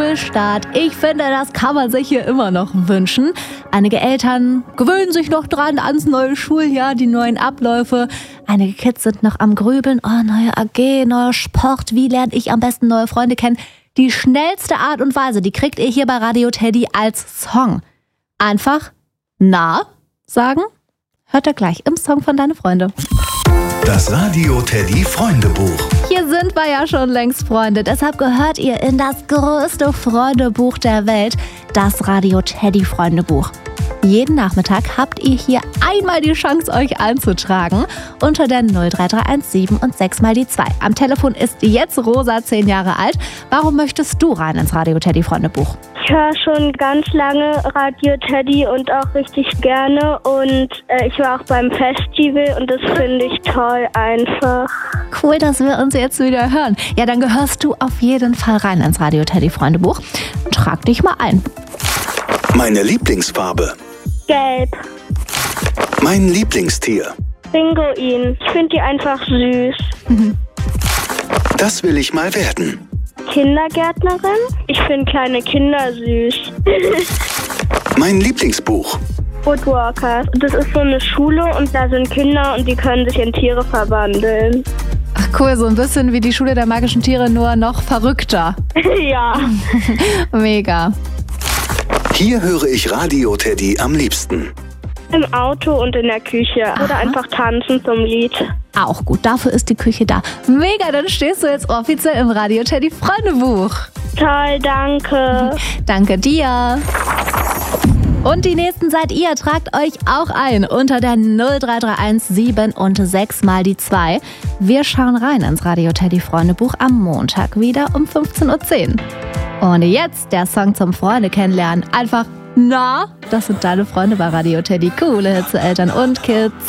Schulstart. Ich finde, das kann man sich hier immer noch wünschen. Einige Eltern gewöhnen sich noch dran ans neue Schuljahr, die neuen Abläufe. Einige Kids sind noch am Grübeln. Oh, neue AG, neuer Sport. Wie lerne ich am besten neue Freunde kennen? Die schnellste Art und Weise, die kriegt ihr hier bei Radio Teddy als Song. Einfach na sagen. Hört ihr gleich im Song von Deine Freunde. Das Radio Teddy Freundebuch. Hier sind wir ja schon längst Freunde, deshalb gehört ihr in das größte Freundebuch der Welt, das Radio Teddy Freundebuch. Jeden Nachmittag habt ihr hier einmal die Chance, euch einzutragen unter der 03317 und 6 mal die 2. Am Telefon ist jetzt Rosa, 10 Jahre alt. Warum möchtest du rein ins Radio Teddy Freundebuch? Ich höre schon ganz lange Radio Teddy und auch richtig gerne und ich war auch beim Festival und das finde ich toll einfach. Cool, dass wir uns jetzt wieder hören. Ja, dann gehörst du auf jeden Fall rein ins Radio Teddy Freundebuch und trag dich mal ein. Meine Lieblingsfarbe. Gelb. Mein Lieblingstier. Pinguin. Ich finde die einfach süß. Das will ich mal werden. Kindergärtnerin. Ich finde kleine Kinder süß. Mein Lieblingsbuch. Woodwalkers. Das ist so eine Schule und da sind Kinder und die können sich in Tiere verwandeln. Ach cool, so ein bisschen wie die Schule der magischen Tiere, nur noch verrückter. Ja. Mega. Hier höre ich Radio Teddy am liebsten. Im Auto und in der Küche. Oder einfach tanzen zum Lied. Auch gut, dafür ist die Küche da. Mega, dann stehst du jetzt offiziell im Radio Teddy Freundebuch. Toll, danke. Danke dir. Und die nächsten seid ihr. Tragt euch auch ein unter der 03317 und 6 mal die 2. Wir schauen rein ins Radio Teddy Freundebuch am Montag wieder um 15:10 Uhr. Und jetzt der Song zum Freunde kennenlernen. Einfach na, das sind deine Freunde bei Radio Teddy. Coole Hits für Eltern und Kids.